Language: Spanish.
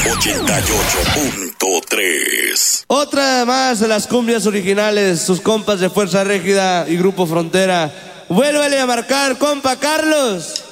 88.3. Otra más de las cumbias originales, sus compas de Fuerza Régida y Grupo Frontera. Vuélvele a marcar, compa Carlos.